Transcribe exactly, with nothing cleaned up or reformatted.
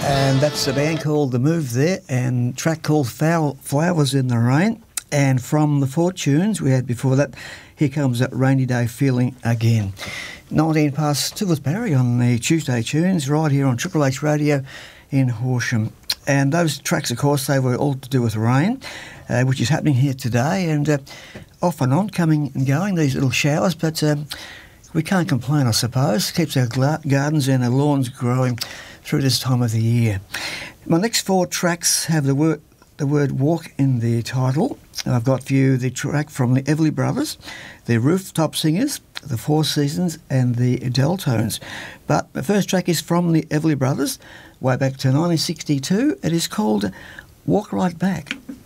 And that's a band called The Move there, and track called Foul Flowers in the Rain. And from the Fortunes we had before that, Here Comes That Rainy Day Feeling Again. nineteen past two with Barry on the Tuesday Tunes, right here on Triple H Radio in Horsham. And those tracks, of course, they were all to do with rain, uh, which is happening here today, and uh, off and on, coming and going, these little showers, but um, we can't complain, I suppose. Keeps our gla- gardens and our lawns growing through this time of the year. My next four tracks have the word the word walk in the title. I've got for you the track from the Everly Brothers, the Rooftop Singers, the Four Seasons and the Deltones. But the first track is from the Everly Brothers, way back to nineteen sixty-two. It is called Walk Right Back.